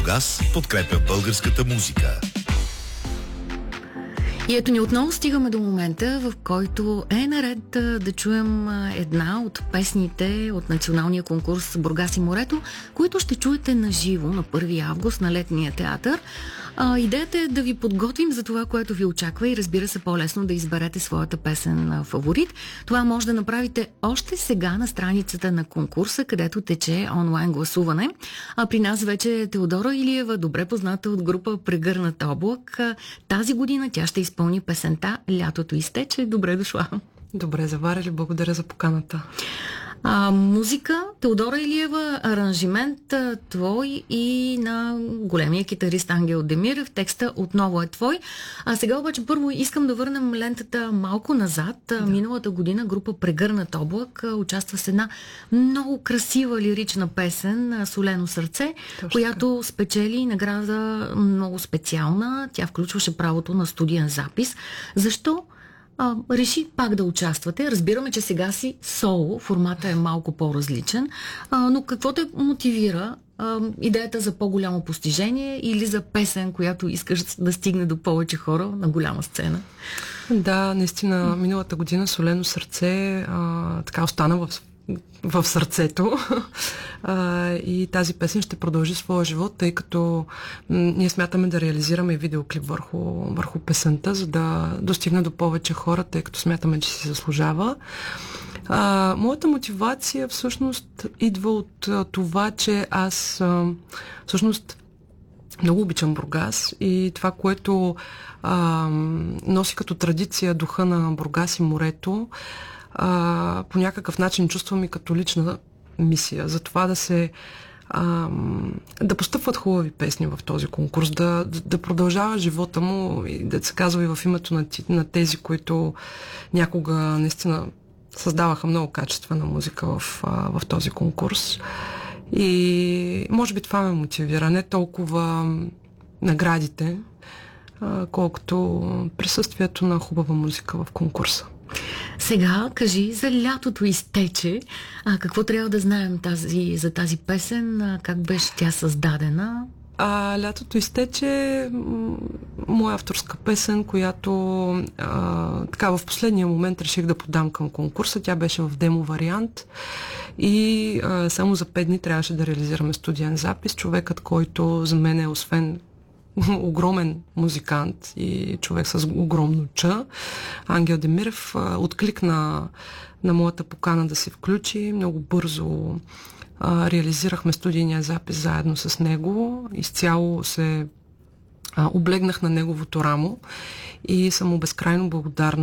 Бургас подкрепя българската музика. И ето ни отново стигаме до момента, в който е наред да чуем една от песните от националния конкурс Бургас и морето, които ще чуете на живо на 1 август на Летния театър. Идеята е да ви подготвим за това, което ви очаква и разбира се по-лесно да изберете своята песен фаворит. Това може да направите още сега на страницата на конкурса, където тече онлайн гласуване. А при нас вече е Теодора Илиева, добре позната от група Прегърнат облак. Тази година тя ще изпълни песента "Лятото изтече". Добре дошла. Добре заварили, благодаря за поканата. Музика Теодора Илиева, аранжимент твой и на големия китарист Ангел Демирев. Текста отново е твой. Сега обаче първо искам да върнем лентата малко назад. Да. Миналата година група Прегърнат облак участва с една много красива лирична песен "Солено сърце", която спечели награда много специална. Тя включваше правото на студиен запис. Защо реши пак да участвате? Разбираме, че сега си соло, формата е малко по-различен, но какво те мотивира? Идеята за по-голямо постижение или за песен, която искаш да стигне до повече хора на голяма сцена? Да, наистина, миналата година "Солено сърце" така остана в сърцето и тази песен ще продължи своя живот, тъй като ние смятаме да реализираме видеоклип върху песента, за да достигне до повече хора, тъй като смятаме, че си заслужава. Моята мотивация всъщност идва от това, че аз всъщност много обичам Бургас и това, което носи като традиция духа на Бургас и морето, по някакъв начин чувствам и като лична мисия за това да постъпват хубави песни в този конкурс, да продължава живота му и да се казва и в името на тези, които някога наистина създаваха много качествена музика в този конкурс. И може би това ме мотивира, не толкова наградите, колкото присъствието на хубава музика в конкурса. Сега кажи за "Лятото изтече". Какво трябва да знаем за тази песен? Как беше тя създадена? "Лятото изтече" моя авторска песен, която така в последния момент реших да подам към конкурса. Тя беше в демо вариант и само за 5 дни трябваше да реализираме студиен запис. Човекът, който за мен е освен огромен музикант и човек с огромно ча, Ангел Демирев, откликна на моята покана да се включи. Много бързо реализирахме студийния запис заедно с него. Изцяло се облегнах на неговото рамо и съм му безкрайно благодарна